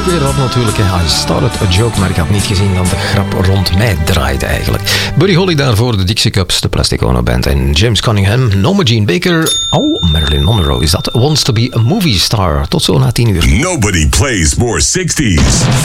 ook weer op natuurlijk. I started a joke, maar ik had niet gezien dat de grap rond mij draaide eigenlijk. Buddy Holly daarvoor, de Dixie Cups, de Plastic Ono Band en James Cunningham, Norma Jean Baker, Marilyn Monroe is dat, Wants to be a Movie Star. Tot zo na 10 uur. Nobody plays more 60s.